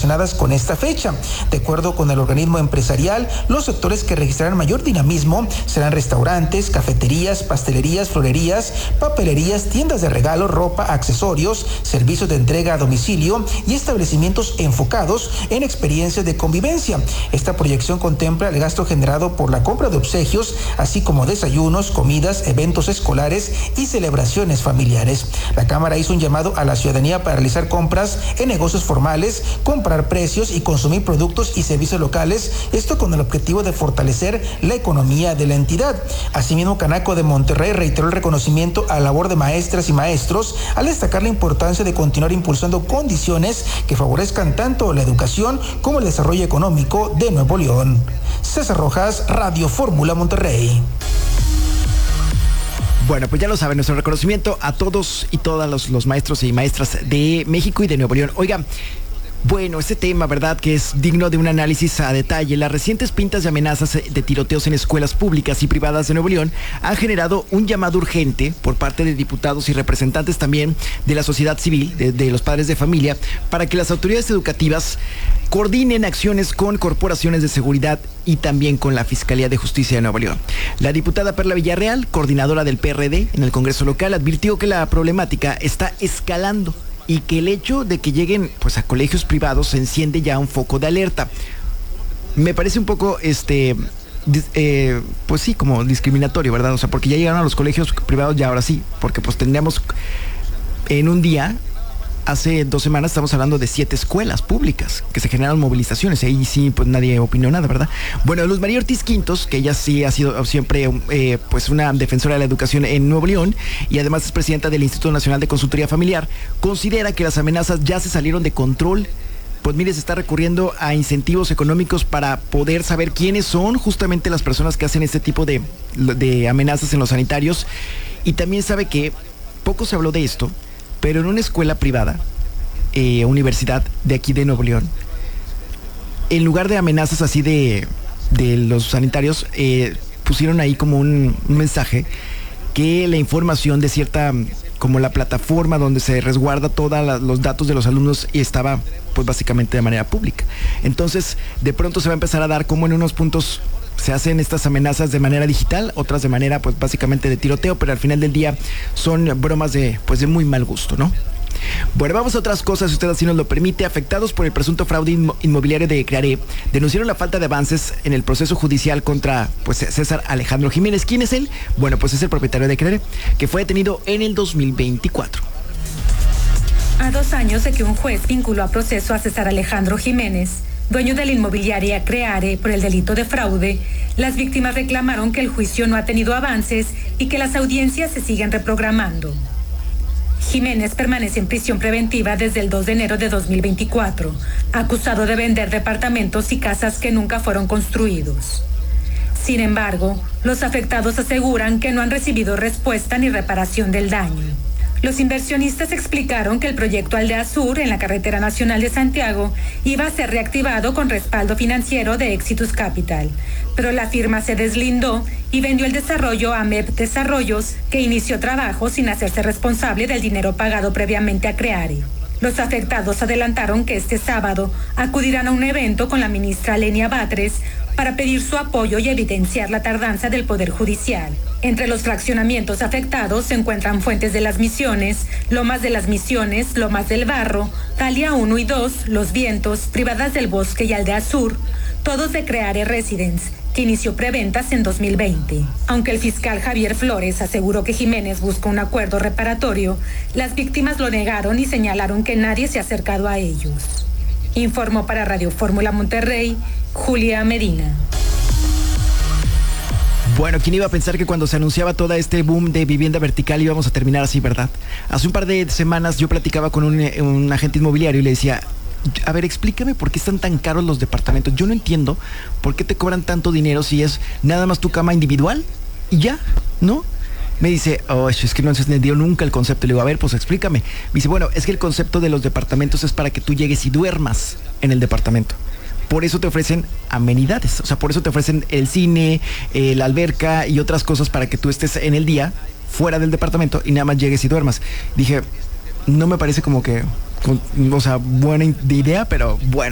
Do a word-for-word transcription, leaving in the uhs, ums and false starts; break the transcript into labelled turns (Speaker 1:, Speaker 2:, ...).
Speaker 1: relacionadas con esta fecha. De acuerdo con el organismo empresarial, los sectores que registrarán mayor dinamismo serán restaurantes, cafeterías, pastelerías, florerías, papelerías, tiendas de regalo, ropa, accesorios, servicios de entrega a domicilio y establecimientos enfocados en experiencias de convivencia. Esta proyección contempla el gasto generado por la compra de obsequios, así como desayunos, comidas, eventos escolares y celebraciones familiares. La Cámara hizo un llamado a la ciudadanía para realizar compras en negocios formales, comprar precios y consumir productos y servicios locales, esto con el objetivo de fortalecer la economía de la entidad. Asimismo, Canaco de Monterrey reiteró el reconocimiento a la labor de maestras y maestros al destacar la importancia de continuar impulsando condiciones que favorezcan tanto la educación como el desarrollo económico de Nuevo León. César Rojas, Radio Fórmula Monterrey.
Speaker 2: Bueno, pues ya lo saben, nuestro reconocimiento a todos y todas los, los maestros y maestras de México y de Nuevo León. Oiga, bueno, este tema, ¿verdad?, que es digno de un análisis a detalle. Las recientes pintas de amenazas de tiroteos en escuelas públicas y privadas de Nuevo León han generado un llamado urgente por parte de diputados y representantes también de la sociedad civil, de, de los padres de familia, para que las autoridades educativas coordinen acciones con corporaciones de seguridad y también con la Fiscalía de Justicia de Nuevo León. La diputada Perla Villarreal, coordinadora del P R D en el Congreso local, advirtió que la problemática está escalando y que el hecho de que lleguen pues a colegios privados enciende ya un foco de alerta. Me parece un poco este eh, pues sí, como discriminatorio, ¿verdad? O sea, porque ya llegaron a los colegios privados, ya ahora sí, porque pues tendríamos en un día, hace dos semanas estamos hablando de siete escuelas públicas que se generaron movilizaciones. Ahí sí, pues nadie opinó nada, ¿verdad? Bueno, Luz María Ortiz Quintos, que ella sí ha sido siempre eh, pues una defensora de la educación en Nuevo León y además es presidenta del Instituto Nacional de Consultoría Familiar, considera que las amenazas ya se salieron de control. Pues mire, se está recurriendo a incentivos económicos para poder saber quiénes son justamente las personas que hacen este tipo de, de amenazas en los sanitarios. Y también sabe que poco se habló de esto, pero en una escuela privada, eh, universidad de aquí de Nuevo León, en lugar de amenazas así de, de los sanitarios, eh, pusieron ahí como un, un mensaje que la información de cierta, como la plataforma donde se resguarda todos los datos de los alumnos y estaba pues básicamente de manera pública. Entonces, de pronto se va a empezar a dar como en unos puntos se hacen estas amenazas de manera digital, otras de manera pues básicamente de tiroteo, pero al final del día son bromas de pues de muy mal gusto, ¿no? Bueno, vamos a otras cosas, si usted así nos lo permite. Afectados por el presunto fraude inmo- inmobiliario de Crearé denunciaron la falta de avances en el proceso judicial contra pues César Alejandro Jiménez. ¿Quién es él? Bueno, pues es el propietario de Crearé, que fue detenido en el dos mil veinticuatro.
Speaker 3: A dos años de que un juez vinculó a proceso a César Alejandro Jiménez, dueño de la inmobiliaria Creare, por el delito de fraude, las víctimas reclamaron que el juicio no ha tenido avances y que las audiencias se siguen reprogramando. Jiménez permanece en prisión preventiva desde el dos de enero de dos mil veinticuatro, acusado de vender departamentos y casas que nunca fueron construidos. Sin embargo, los afectados aseguran que no han recibido respuesta ni reparación del daño. Los inversionistas explicaron que el proyecto Aldea Sur en la Carretera Nacional de Santiago iba a ser reactivado con respaldo financiero de Exitus Capital, pero la firma se deslindó y vendió el desarrollo a M E P Desarrollos, que inició trabajo sin hacerse responsable del dinero pagado previamente a Creare. Los afectados adelantaron que este sábado acudirán a un evento con la ministra Lenia Batres para pedir su apoyo y evidenciar la tardanza del Poder Judicial. Entre los fraccionamientos afectados se encuentran Fuentes de las Misiones, Lomas de las Misiones, Lomas del Barro, Talia uno y dos, Los Vientos, Privadas del Bosque y Aldea Sur, todos de Creare Residence, que inició preventas en dos mil veinte. Aunque el fiscal Javier Flores aseguró que Jiménez busca un acuerdo reparatorio, las víctimas lo negaron y señalaron que nadie se ha acercado a ellos. Informó para Radio Fórmula Monterrey, Julia Medina.
Speaker 2: Bueno, ¿quién iba a pensar que cuando se anunciaba todo este boom de vivienda vertical íbamos a terminar así, verdad? Hace un par de semanas yo platicaba con un, un agente inmobiliario y le decía, a ver, explícame por qué están tan caros los departamentos. Yo no entiendo por qué te cobran tanto dinero si es nada más tu cama individual y ya, ¿no? Me dice, oh, es que no se entendió nunca el concepto. Le digo, a ver, pues explícame. Me dice, bueno, es que el concepto de los departamentos es para que tú llegues y duermas en el departamento. Por eso te ofrecen amenidades, o sea, por eso te ofrecen el cine, eh, la alberca y otras cosas para que tú estés en el día fuera del departamento y nada más llegues y duermas. Dije, no me parece como que, o sea, buena idea, pero bueno.